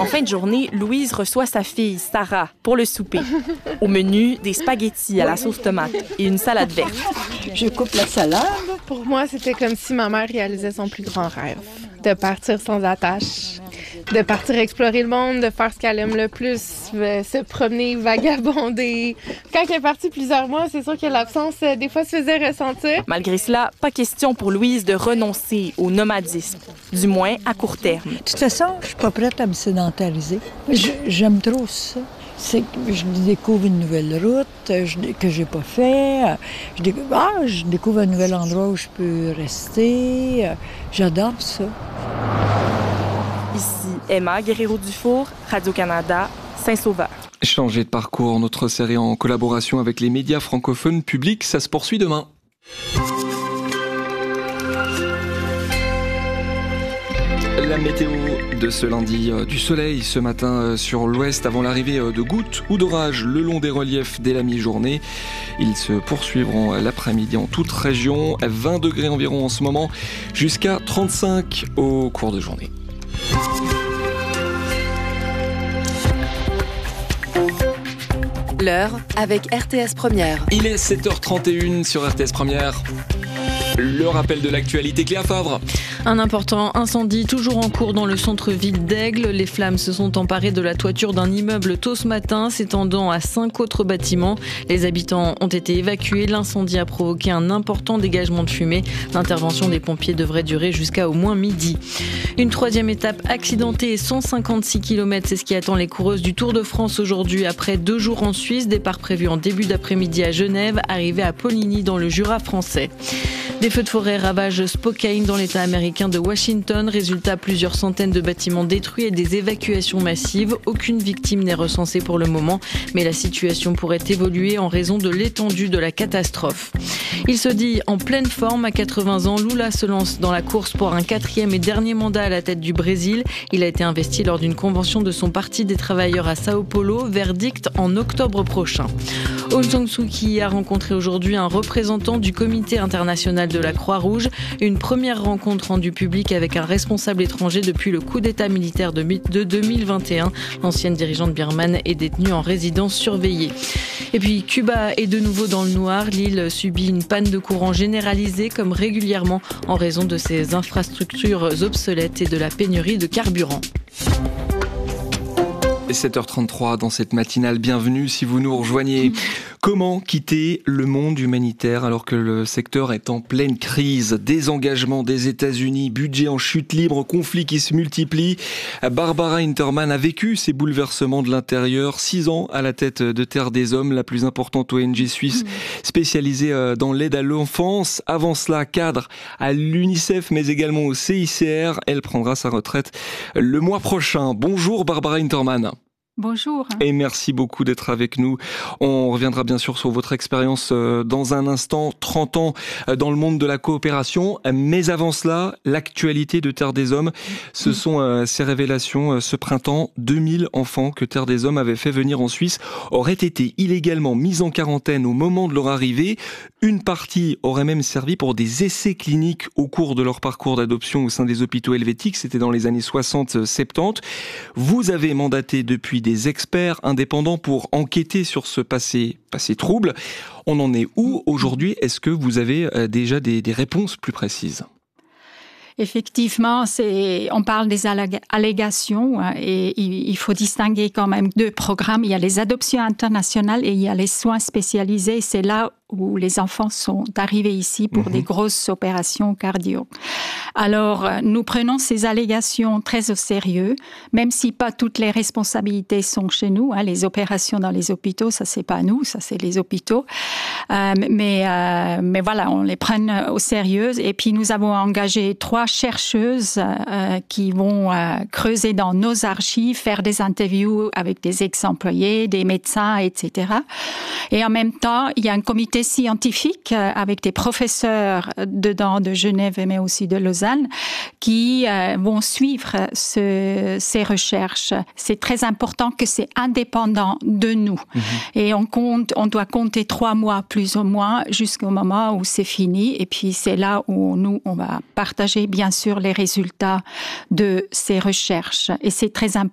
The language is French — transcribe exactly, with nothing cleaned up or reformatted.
En fin de journée, Louise reçoit sa fille, Sarah, pour le souper. Au menu, des spaghettis à la sauce tomate et une salade verte. Je coupe la salade. Pour moi, c'était comme si ma mère réalisait son plus grand rêve, de partir sans attache, de partir explorer le monde, de faire ce qu'elle aime le plus, se promener, vagabonder. Quand elle est partie plusieurs mois, c'est sûr que l'absence, des fois, se faisait ressentir. Malgré cela, pas question pour Louise de renoncer au nomadisme, du moins à court terme. De toute façon, je suis pas prête à me sédentariser. Je, j'aime trop ça. C'est que je découvre une nouvelle route je, que j'ai pas fait. Je découvre, ah, je découvre un nouvel endroit où je peux rester. J'adore ça. Ici Emma Guerrero-Dufour, Radio-Canada, Saint-Sauveur. Changer de parcours, notre série en collaboration avec les médias francophones publics, ça se poursuit demain. La météo de ce lundi, euh, du soleil ce matin euh, sur l'ouest avant l'arrivée euh, de gouttes ou d'orages le long des reliefs dès la mi-journée. Ils se poursuivront l'après-midi en toute région, vingt degrés environ en ce moment, jusqu'à trente-cinq au cours de journée. L'heure avec R T S Première. Il est sept heures trente et une sur R T S Première. Le rappel de l'actualité, Cléa Favre. Un important incendie toujours en cours dans le centre-ville d'Aigle. Les flammes se sont emparées de la toiture d'un immeuble tôt ce matin, s'étendant à cinq autres bâtiments. Les habitants ont été évacués. L'incendie a provoqué un important dégagement de fumée. L'intervention des pompiers devrait durer jusqu'à au moins midi. Une troisième étape accidentée et cent cinquante-six kilomètres, c'est ce qui attend les coureuses du Tour de France aujourd'hui. Après deux jours en Suisse, départ prévu en début d'après-midi à Genève, arrivée à Poligny dans le Jura français. Des feux de forêt ravagent Spokane dans l'État américain de Washington. Résultat, plusieurs centaines de bâtiments détruits et des évacuations massives. Aucune victime n'est recensée pour le moment, mais la situation pourrait évoluer en raison de l'étendue de la catastrophe. Il se dit en pleine forme à quatre-vingts ans. Lula se lance dans la course pour un quatrième et dernier mandat à la tête du Brésil. Il a été investi lors d'une convention de son Parti des travailleurs à Sao Paulo. Verdict en octobre prochain. Aung San Suu Kyi a rencontré aujourd'hui un représentant du Comité international de la Croix-Rouge. Une première rencontre rendue publique avec un responsable étranger depuis le coup d'État militaire de deux mille vingt et un. L'ancienne dirigeante birmane est détenue en résidence surveillée. Et puis Cuba est de nouveau dans le noir. L'île subit une panne de courant généralisée comme régulièrement en raison de ses infrastructures obsolètes et de la pénurie de carburant. sept heures trente-trois dans cette matinale, bienvenue si vous nous rejoignez. Comment quitter le monde humanitaire alors que le secteur est en pleine crise? Désengagement des États-Unis, budget en chute libre, conflits qui se multiplient. Barbara Hinterman a vécu ces bouleversements de l'intérieur, six ans à la tête de Terre des Hommes, la plus importante O N G suisse spécialisée dans l'aide à l'enfance. Avant cela, cadre à l'UNICEF mais également au C I C R. Elle prendra sa retraite le mois prochain. Bonjour Barbara Hinterman. Bonjour. Et merci beaucoup d'être avec nous. On reviendra bien sûr sur votre expérience dans un instant, trente ans dans le monde de la coopération. Mais avant cela, l'actualité de Terre des Hommes, ce sont ces révélations. Ce printemps, deux mille enfants que Terre des Hommes avait fait venir en Suisse auraient été illégalement mis en quarantaine au moment de leur arrivée. Une partie aurait même servi pour des essais cliniques au cours de leur parcours d'adoption au sein des hôpitaux helvétiques. C'était dans les années soixante soixante-dix. Vous avez mandaté depuis des experts indépendants pour enquêter sur ce passé, passé trouble. On en est où aujourd'hui? Est-ce que vous avez déjà des, des réponses plus précises? Effectivement, c'est, on parle des allégations et il faut distinguer quand même deux programmes. Il y a les adoptions internationales et il y a les soins spécialisés. C'est là où les enfants sont arrivés ici pour mmh. des grosses opérations cardio. Alors, nous prenons ces allégations très au sérieux, même si pas toutes les responsabilités sont chez nous. Hein. Les opérations dans les hôpitaux, ça c'est pas nous, ça c'est les hôpitaux. Euh, mais, euh, mais voilà, on les prend au sérieux. Et puis, nous avons engagé trois chercheuses euh, qui vont euh, creuser dans nos archives, faire des interviews avec des ex-employés, des médecins, et cetera. Et en même temps, il y a un comité scientifique avec des professeurs dedans de Genève mais aussi de Lausanne qui euh, vont suivre ce, ces recherches. C'est très important que c'est indépendant de nous. Mmh. Et on compte, on doit compter trois mois plus ou moins jusqu'au moment où c'est fini. Et puis c'est là où nous, on va partager bien sûr les résultats de ces recherches. Et c'est très